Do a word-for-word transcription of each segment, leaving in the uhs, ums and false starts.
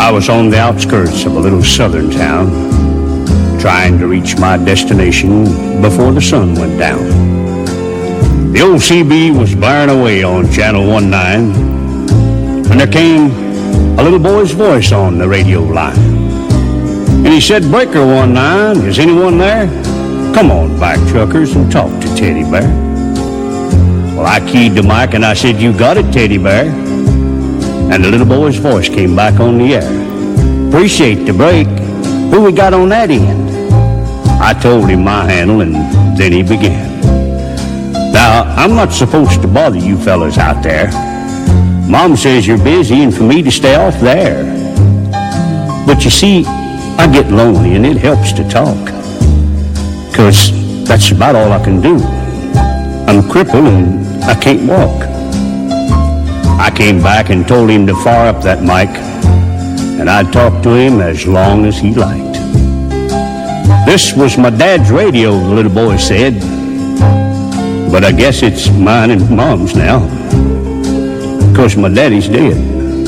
I was on the outskirts of a little southern town, trying to reach my destination before the sun went down. The old C B was blaring away on Channel one nine, when there came a little boy's voice on the radio line. And he said, "Breaker one nine, is anyone there? Come on back, truckers, and talk to Teddy Bear." Well, I keyed the mic and I said, "You got it, Teddy Bear." And the little boy's voice came back on the air. "Appreciate the break. Who we got on that end?" I told him my handle, and then he began. "Now, I'm not supposed to bother you fellas out there. Mom says you're busy and for me to stay off there. But you see, I get lonely and it helps to talk, 'cause that's about all I can do. I'm crippled and I can't walk." I came back and told him to fire up that mic, and I'd talk to him as long as he liked. "This was my dad's radio," the little boy said, "but I guess it's mine and Mom's now, 'cause my daddy's dead.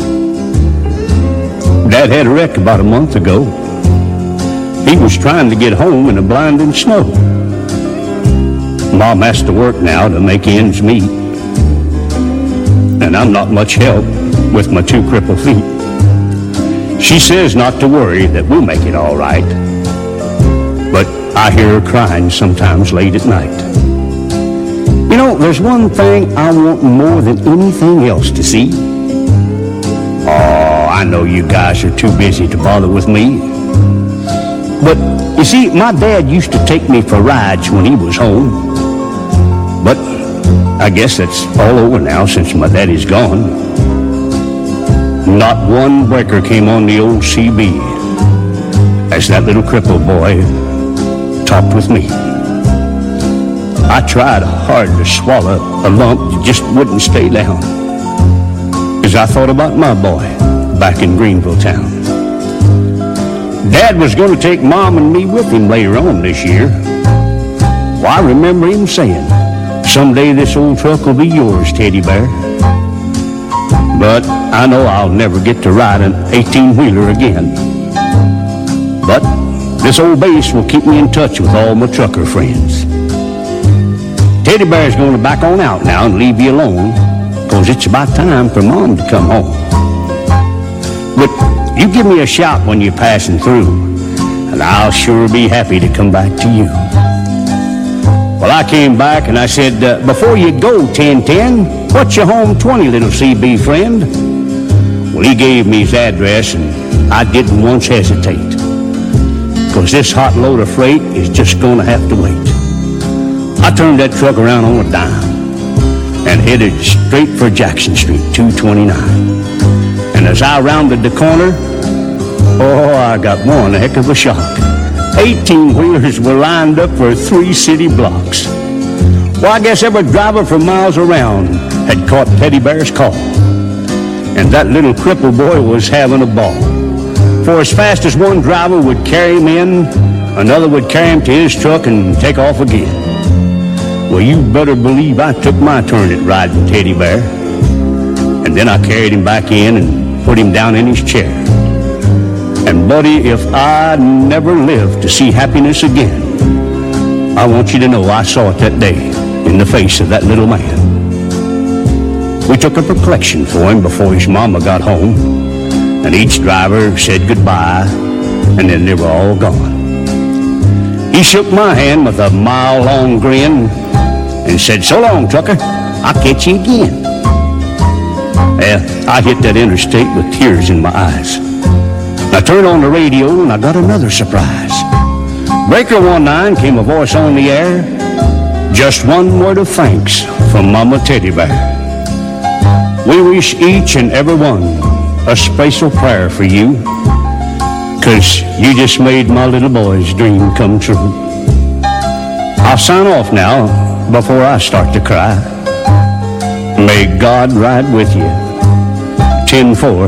Dad had a wreck about a month ago. He was trying to get home in the blinding snow. Mom has to work now to make ends meet, and I'm not much help with my two crippled feet. She says not to worry, that we'll make it all right, but I hear her crying sometimes late at night. You know, there's one thing I want more than anything else to see. Oh, I know you guys are too busy to bother with me, but you see, my dad used to take me for rides when he was home. But I guess that's all over now since my daddy's gone. Not one breaker came on the old C B as that little crippled boy talked with me. I tried hard to swallow a lump that just wouldn't stay down, as I thought about my boy back in Greenville town. Dad was going to take Mom and me with him later on this year. Well, I remember him saying, "Someday this old truck will be yours, Teddy Bear." But I know I'll never get to ride an eighteen-wheeler again. But this old base will keep me in touch with all my trucker friends. Teddy Bear's going to back on out now and leave you alone, 'cause it's about time for Mom to come home. But you give me a shout when you're passing through, and I'll sure be happy to come back to you. Well, I came back and I said, uh, "Before you go, ten ten, what's your home twenty, little C B friend?" Well, he gave me his address, and I didn't once hesitate, 'cause this hot load of freight is just going to have to wait. I turned that truck around on a dime and headed straight for Jackson Street, two twenty-nine. And as I rounded the corner, oh, I got one heck of a shock. eighteen-wheelers were lined up for three city blocks. Well, I guess every driver for miles around had caught Teddy Bear's call, and that little crippled boy was having a ball. For as fast as one driver would carry him in, another would carry him to his truck and take off again. Well, you better believe I took my turn at riding Teddy Bear, and then I carried him back in and put him down in his chair. And buddy, if I never live to see happiness again, I want you to know I saw it that day in the face of that little man. We took up a collection for him before his mama got home, and each driver said goodbye, and then they were all gone. He shook my hand with a mile-long grin and said, "So long, trucker, I'll catch you again." Well, I hit that interstate with tears in my eyes. I turned on the radio and I got another surprise. Breaker one nine came a voice on the air. Just one word of thanks from Mama Teddy Bear. We wish each and every one a special prayer for you, 'cause you just made my little boy's dream come true. I'll sign off now before I start to cry. May God ride with you. ten four.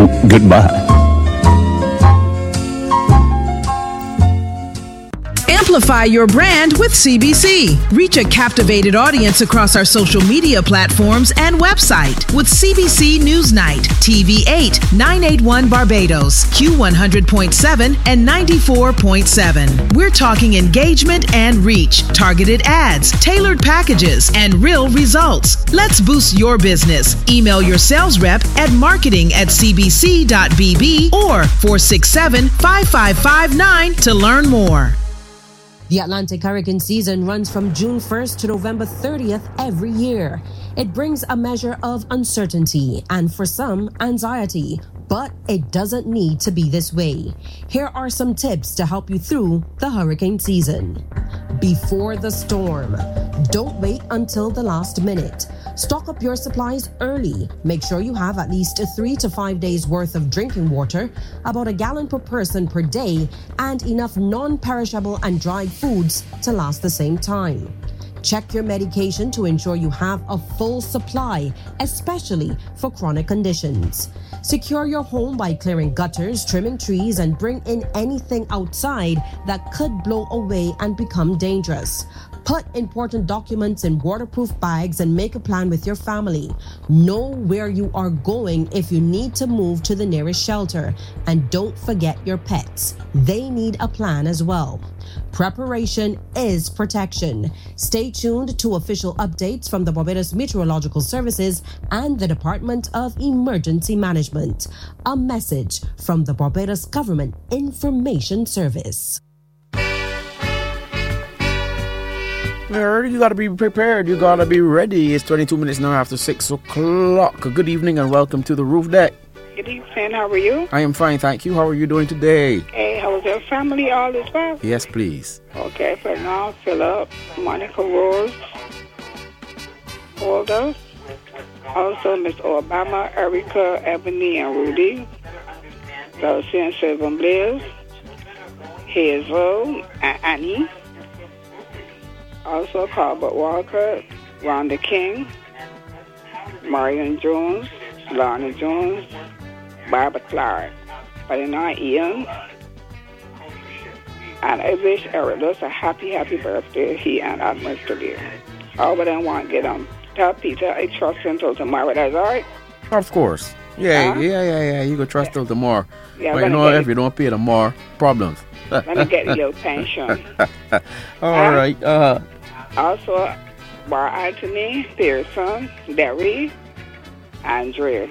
Goodbye. Amplify your brand with C B C. Reach a captivated audience across our social media platforms and website with C B C Newsnight, T V eight, nine eighty-one Barbados, Q one hundred point seven and ninety-four point seven. We're talking engagement and reach, targeted ads, tailored packages, and real results. Let's boost your business. Email your sales rep at marketing at c b c dot b b or four six seven, five five five nine to learn more. The Atlantic hurricane season runs from June first to November thirtieth every year. It brings a measure of uncertainty and, for some, anxiety, but it doesn't need to be this way. Here are some tips to help you through the hurricane season. Before the storm, don't wait until the last minute. Stock up your supplies early. Make sure you have at least three to five days worth of drinking water, about a gallon per person per day, and enough non-perishable and dried foods to last the same time. Check your medication to ensure you have a full supply, especially for chronic conditions. Secure your home by clearing gutters, trimming trees, and bring in anything outside that could blow away and become dangerous. Put important documents in waterproof bags and make a plan with your family. Know where you are going if you need to move to the nearest shelter. And don't forget your pets. They need a plan as well. Preparation is protection. Stay tuned to official updates from the Barbados Meteorological Services and the Department of Emergency Management. A message from the Barbados Government Information Service. You gotta be prepared. You gotta be ready. It's twenty-two minutes now after six o'clock. Good evening and welcome to the roof deck. Good evening. How are you? I am fine, thank you. How are you doing today? Hey, how's your family? All is well? Yes, please. Okay, for now, Philip, Monica Rose, Walter, also Miss Obama, Erica, Ebony, and Rudy, Dulcie and Sylvan Blaze, Hazel, and Annie. Also, Colbert Walker, Rhonda King, Marion Jones, Lorna Jones, Barbara Clark, Padina Ian, and I wish Erdos a happy, happy birthday, he and Admiral today. I would then want to get him. Tell Peter I trust him till tomorrow, that's all right? Of course. Yeah, huh? yeah, yeah, yeah. You can trust yeah. till tomorrow. Yeah, but you know, if you don't pay tomorrow, problems. Let me get a little pension. All huh? right. Uh, Also, Bar Anthony, Pearson, Derry, Andre.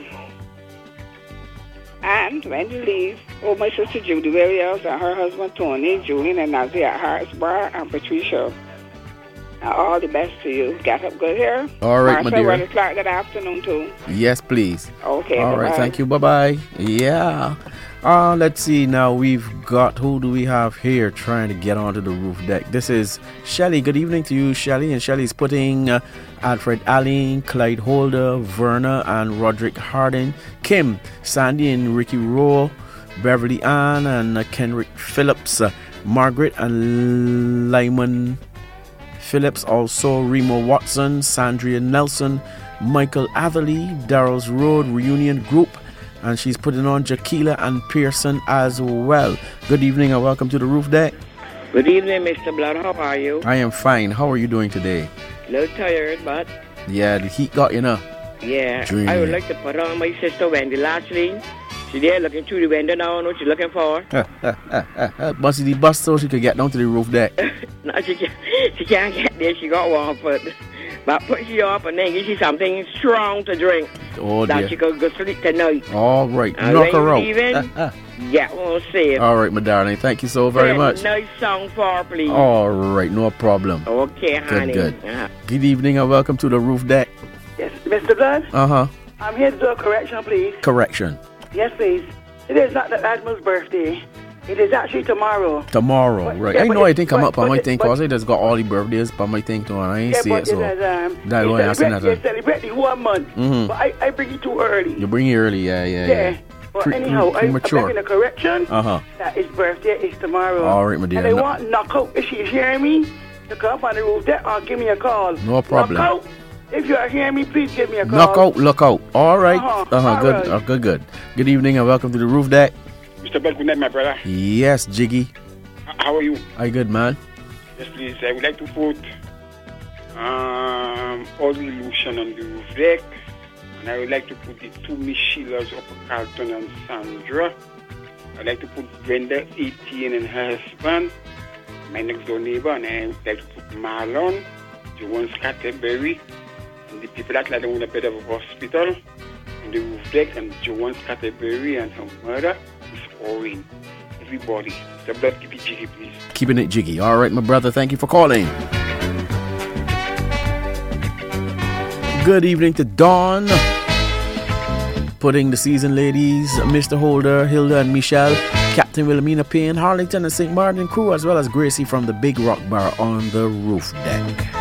And when you leave, oh, my sister Judy Williams and her husband Tony, Julian and Nazi at Hart's Bar, and Patricia. And all the best to you. Get up good here. All right, my dear. Martha Clark, good afternoon, too. Yes, please. Okay, all bye-bye. right, thank you. Bye-bye. Yeah. Uh, let's see now. We've got, who do we have here trying to get onto the roof deck? This is Shelly. Good evening to you, Shelly. And Shelly's putting uh, Alfred Allen, Clyde Holder, Verna, and Roderick Harding, Kim, Sandy, and Ricky Rowe, Beverly Ann, and uh, Kenrick Phillips, uh, Margaret, and Lyman Phillips. Also, Remo Watson, Sandria Nelson, Michael Atherley, Darrell's Road Reunion Group. And she's putting on Jaquila and Pearson as well. Good evening and welcome to the roof deck. Good evening, Mister Blood. How are you? I am fine. How are you doing today? A little tired, but... Yeah, the heat got you now. Yeah. Dream. I would like to put on my sister Wendy Lashley. She's there looking through the window now. I know what she's looking for. Busty the bus so she could get down to the roof deck. No, she can't, she can't get there. She got one foot. But put she up and then give she something strong to drink. Oh, that dear. she could go sleep tonight. All right. And knock her out. Even, yeah, we'll see it. All right, my darling. Thank you so very Play much. A nice song for her, please. All right. No problem. Okay, honey. Good, good. Uh-huh. Good evening and welcome to the roof deck. Yes, Mister Blood? Uh-huh. I'm here to do a correction, please. Correction. Yes, please. It is not the Admiral's birthday. It is actually tomorrow. Tomorrow, but, right. Yeah, I know it, I think but, I'm up on my it, thing because I just got all the birthdays on my thing too and I ain't yeah, see but it, so it has, um, that's why I asked that. They celebrate the one month, mm-hmm. but I, I bring it too early. You bring it early, yeah, yeah, yeah. Yeah, but Pre- anyhow, I, I'm making a correction. Uh-huh. That his birthday is tomorrow. All right, my dear. And I no. want Knockout, if she's hearing me, to come up on the roof deck or give me a call. No problem. Knockout, if you are hearing me, please give me a call. Knockout, look out. All right. Uh-huh, uh-huh. all Good, right. uh, good, good. Good evening and welcome to the roof deck. Mister Bell, good night, my brother. Yes, Jiggy. How are you? I good, man. Yes, please. I would like to put um, Audrey Lucian on the roof deck. And I would like to put the two Miss Sheilas up at Carlton and Sandra. I'd like to put Brenda, eighteen, and her husband, my next door neighbor. And I would like to put Marlon, Joan Scatterberry, and the people that like on the bed of a hospital on the roof deck, and Joan Scatterberry and her mother, Miss Orin. Everybody. The blood, keep it jiggy, please. Keeping it jiggy. All right, my brother. Thank you for calling. Good evening to Dawn. Putting the season ladies, Mister Holder, Hilda and Michelle, Captain Wilhelmina Payne, Harlington and Saint Martin crew, as well as Gracie from the Big Rock Bar on the roof deck.